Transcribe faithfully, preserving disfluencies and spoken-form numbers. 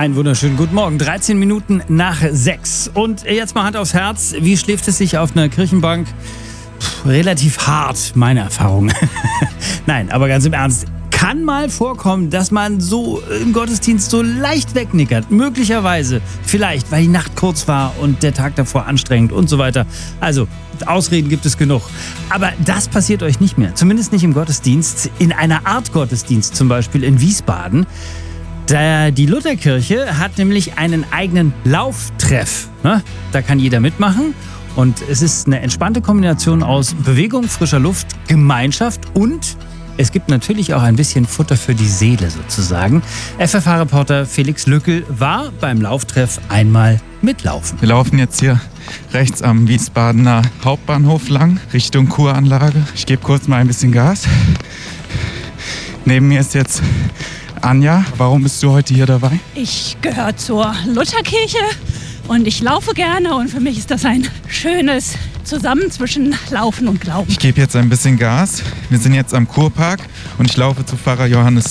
Einen wunderschönen guten Morgen. dreizehn Minuten nach sechs. Und jetzt mal Hand aufs Herz. Wie schläft es sich auf einer Kirchenbank? Puh, relativ hart, meine Erfahrung. Nein, aber ganz im Ernst. Kann mal vorkommen, dass man so im Gottesdienst so leicht wegnickert. Möglicherweise, vielleicht, weil die Nacht kurz war und der Tag davor anstrengend und so weiter. Also, Ausreden gibt es genug. Aber das passiert euch nicht mehr. Zumindest nicht im Gottesdienst. In einer Art Gottesdienst, zum Beispiel in Wiesbaden. Der, die Lutherkirche hat nämlich einen eigenen Lauftreff. Ne? Da kann jeder mitmachen. Und es ist eine entspannte Kombination aus Bewegung, frischer Luft, Gemeinschaft und es gibt natürlich auch ein bisschen Futter für die Seele sozusagen. F F H-Reporter Felix Lückel war beim Lauftreff einmal mitlaufen. Wir laufen jetzt hier rechts am Wiesbadener Hauptbahnhof lang, Richtung Kuranlage. Ich gebe kurz mal ein bisschen Gas. Neben mir ist jetzt Anja. Warum bist du heute hier dabei? Ich gehöre zur Lutherkirche und ich laufe gerne und für mich ist das ein schönes Zusammen zwischen Laufen und Glauben. Ich gebe jetzt ein bisschen Gas. Wir sind jetzt am Kurpark und ich laufe zu Pfarrer Johannes